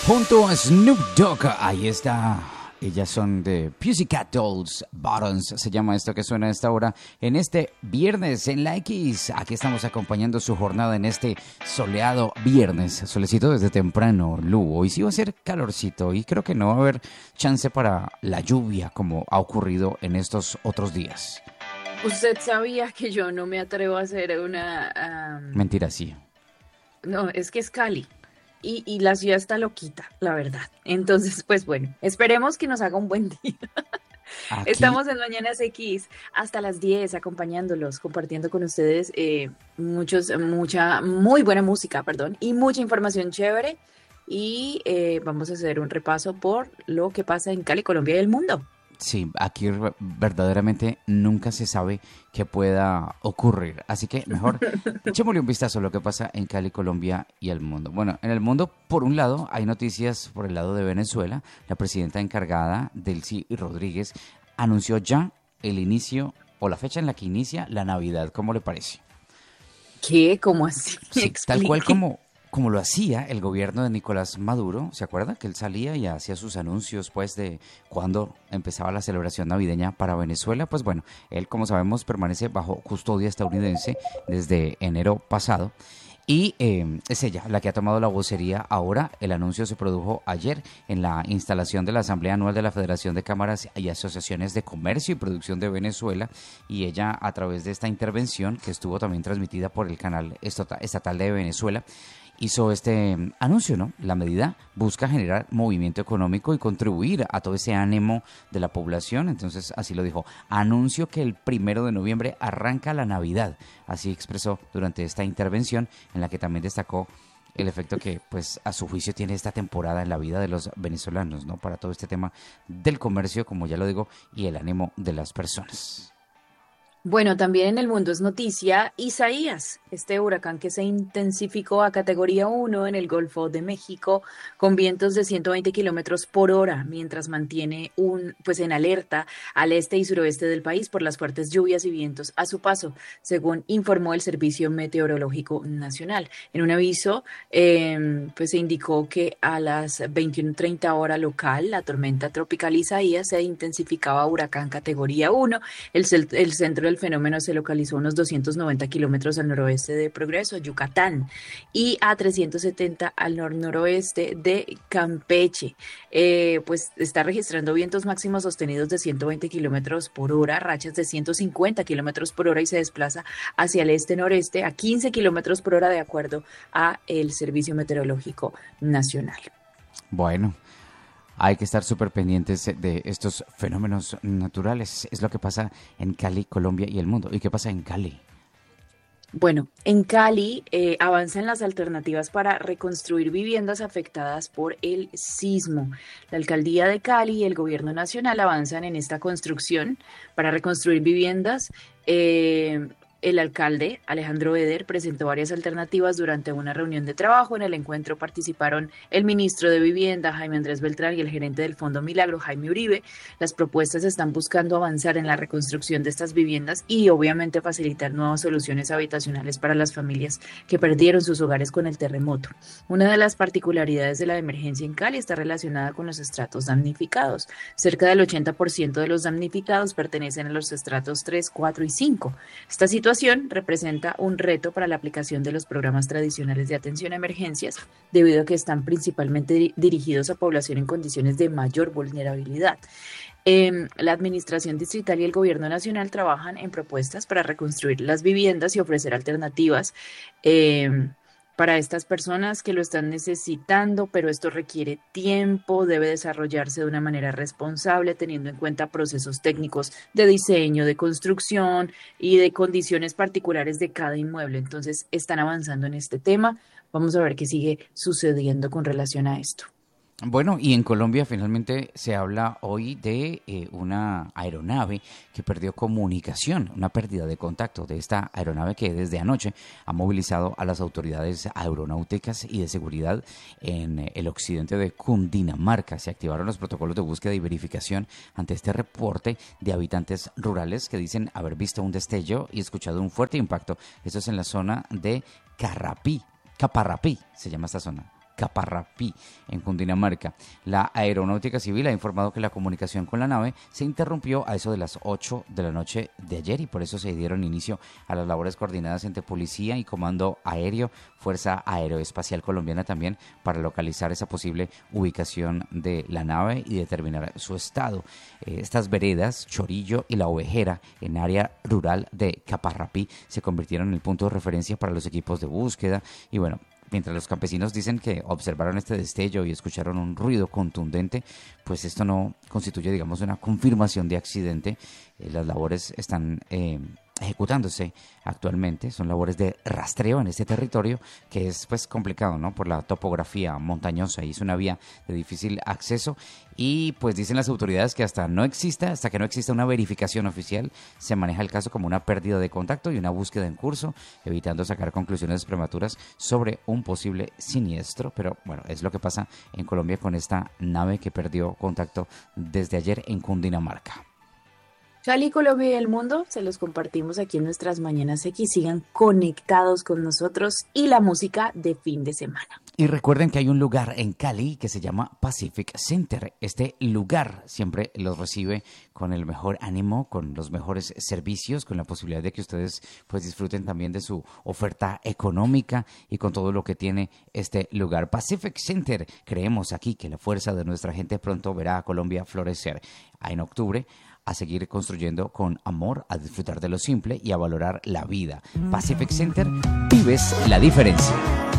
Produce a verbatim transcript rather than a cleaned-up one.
Junto a Snoop Dogg, ahí está. Ellas son de Pussycat Dolls, Buttons, se llama esto que suena a esta hora, en este viernes en la X. Aquí estamos acompañando su jornada en este soleado viernes. Solecito desde temprano, Lu. Hoy sí va a ser calorcito y creo que no va a haber chance para la lluvia como ha ocurrido en estos otros días. Usted sabía que yo no me atrevo a hacer una... am, Mentira, sí. no, es que es Cali. Y, y la ciudad está loquita, la verdad. Entonces, pues bueno, esperemos que nos haga un buen día. Aquí, Estamos en Mañanas X hasta las diez acompañándolos, compartiendo con ustedes eh, muchos, mucha, muy buena música, perdón, y mucha información chévere. Y eh, vamos a hacer un repaso por lo que pasa en Cali, Colombia y el mundo. sí, aquí re- verdaderamente nunca se sabe qué pueda ocurrir. Así que mejor echémosle un vistazo a lo que pasa en Cali, Colombia y el mundo. Bueno, en el mundo, por un lado, hay noticias por el lado de Venezuela. La presidenta encargada, Delcy Rodríguez, anunció ya el inicio o la fecha en la que inicia la Navidad. ¿Cómo le parece? ¿Qué? ¿Cómo así? Sí, tal cual Explique. como, como lo hacía el gobierno de Nicolás Maduro, ¿se acuerda? Que él salía y hacía sus anuncios, pues, de cuando empezaba la celebración navideña para Venezuela. Pues bueno, él, como sabemos, permanece bajo custodia estadounidense desde enero pasado. Y eh, es ella la que ha tomado la vocería ahora. El anuncio se produjo ayer en la instalación de la Asamblea Anual de la Federación de Cámaras y Asociaciones de Comercio y Producción de Venezuela. Y ella, a través de esta intervención, que estuvo también transmitida por el canal estota- estatal de Venezuela, hizo este mm, anuncio, ¿no? La medida busca generar movimiento económico y contribuir a todo ese ánimo de la población. Entonces, así lo dijo. Anuncio que el primero de noviembre arranca la Navidad. Así expresó durante esta intervención, en la que también destacó el efecto que, pues, a su juicio tiene esta temporada en la vida de los venezolanos, ¿no? Para todo este tema del comercio, como ya lo digo, y el ánimo de las personas. Bueno, también en el mundo es noticia Isaías, este huracán que se intensificó a categoría uno en el Golfo de México con vientos de ciento veinte kilómetros por hora, mientras mantiene un, pues en alerta al este y suroeste del país por las fuertes lluvias y vientos a su paso, según informó el Servicio Meteorológico Nacional. En un aviso, eh, pues se indicó que a las veintiuno treinta hora local, la tormenta tropical Isaías se intensificaba a huracán categoría uno. El, cel- el centro del fenómeno se localizó a unos doscientos noventa kilómetros al noroeste de Progreso, Yucatán, y a trescientos setenta al nor-noroeste de Campeche. Eh, pues está registrando vientos máximos sostenidos de ciento veinte kilómetros por hora, rachas de ciento cincuenta kilómetros por hora y se desplaza hacia el este-noreste a quince kilómetros por hora de acuerdo a el Servicio Meteorológico Nacional. Bueno, hay que estar súper pendientes de estos fenómenos naturales. Es lo que pasa en Cali, Colombia y el mundo. ¿Y qué pasa en Cali? Bueno, en Cali eh, avanzan las alternativas para reconstruir viviendas afectadas por el sismo. La alcaldía de Cali y el gobierno nacional avanzan en esta construcción para reconstruir viviendas. Eh, el alcalde Alejandro Eder presentó varias alternativas durante una reunión de trabajo. En el encuentro participaron el ministro de Vivienda, Jaime Andrés Beltrán, y el gerente del Fondo Milagro, Jaime Uribe. Las propuestas están buscando avanzar en la reconstrucción de estas viviendas y obviamente facilitar nuevas soluciones habitacionales para las familias que perdieron sus hogares con el terremoto. Una de las particularidades de la emergencia en Cali está relacionada con los estratos damnificados. Cerca del ochenta por ciento de los damnificados pertenecen a los estratos tres, cuatro y cinco. Esta situación representa un reto para la aplicación de los programas tradicionales de atención a emergencias, debido a que están principalmente di- dirigidos a población en condiciones de mayor vulnerabilidad. Em, la Administración Distrital y el Gobierno Nacional trabajan en propuestas para reconstruir las viviendas y ofrecer alternativas em, para estas personas que lo están necesitando, pero esto requiere tiempo, debe desarrollarse de una manera responsable, teniendo en cuenta procesos técnicos de diseño, de construcción y de condiciones particulares de cada inmueble. Entonces, están avanzando en este tema. Vamos a ver qué sigue sucediendo con relación a esto. Bueno, y en Colombia finalmente se habla hoy de eh, una aeronave que perdió comunicación, una pérdida de contacto de esta aeronave que desde anoche ha movilizado a las autoridades aeronáuticas y de seguridad en eh, el occidente de Cundinamarca. Se activaron los protocolos de búsqueda y verificación ante este reporte de habitantes rurales que dicen haber visto un destello y escuchado un fuerte impacto. Esto es en la zona de Carrapí, Caparrapí, se llama esta zona. Caparrapí, en Cundinamarca. La Aeronáutica Civil ha informado que la comunicación con la nave se interrumpió a eso de las ocho de la noche de ayer y por eso se dieron inicio a las labores coordinadas entre Policía y Comando Aéreo, Fuerza Aeroespacial Colombiana también, para localizar esa posible ubicación de la nave y determinar su estado. Eh, estas veredas, Chorillo y La Ovejera, en área rural de Caparrapí, se convirtieron en el punto de referencia para los equipos de búsqueda y bueno, mientras los campesinos dicen que observaron este destello y escucharon un ruido contundente, pues esto no constituye, digamos, una confirmación de accidente. Eh, las labores están eh, ejecutándose actualmente, son labores de rastreo en este territorio que es pues complicado, ¿no? Por la topografía montañosa y es una vía de difícil acceso y pues dicen las autoridades que hasta no exista, hasta que no exista una verificación oficial, se maneja el caso como una pérdida de contacto y una búsqueda en curso, evitando sacar conclusiones prematuras sobre un posible siniestro, pero bueno, es lo que pasa en Colombia con esta nave que perdió contacto desde ayer en Cundinamarca. Cali, Colombia y el mundo, se los compartimos aquí en nuestras Mañanas X. Sigan conectados con nosotros y la música de fin de semana. Y recuerden que hay un lugar en Cali que se llama Pacific Center. Este lugar siempre los recibe con el mejor ánimo, con los mejores servicios, con la posibilidad de que ustedes pues disfruten también de su oferta económica y con todo lo que tiene este lugar. Pacific Center, creemos aquí que la fuerza de nuestra gente pronto verá a Colombia florecer. En octubre, a seguir construyendo con amor, a disfrutar de lo simple y a valorar la vida. Pacific Center, vives la diferencia.